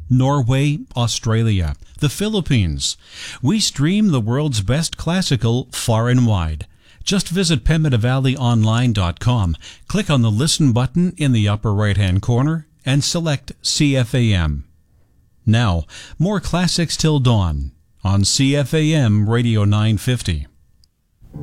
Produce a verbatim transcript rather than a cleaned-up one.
Norway, Australia, the Philippines. We stream the world's best classical far and wide. Just visit pemmitte valley online dot com, click on the Listen button in the upper right-hand corner, and select C F A M. Now, more classics till dawn on C F A M Radio nine fifty.